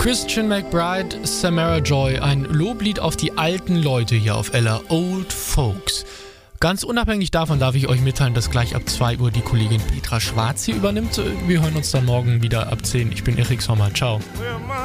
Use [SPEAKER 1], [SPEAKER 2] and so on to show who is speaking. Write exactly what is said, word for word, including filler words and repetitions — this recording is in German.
[SPEAKER 1] Christian McBride, Samara Joy, ein Loblied auf die alten Leute hier auf Ella, Old Folks. Ganz unabhängig davon darf ich euch mitteilen, dass gleich ab zwei Uhr die Kollegin Petra Schwarz hier übernimmt. Wir hören uns dann morgen wieder ab zehn. Ich bin Erik Sommer. Ciao.